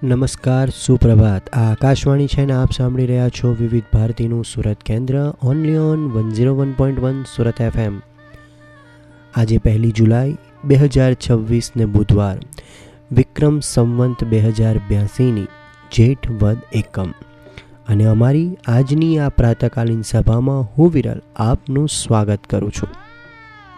નમસ્કાર, સુપ્રભાત. આ આકાશવાણી છે ને આપ સાંભળી રહ્યા છો વિવિધ ભારતીનું સુરત કેન્દ્ર ઓનલી ઓન 101.1 સુરત FM. આજે 1 જુલાઈ 2026 બુધવાર, વિક્રમ સંવંત 2082ની જેઠ વદ એકમ. અને અમારી આજની આ પ્રાતકાલીન સભામાં હું વિરલ આપનું સ્વાગત કરું છું.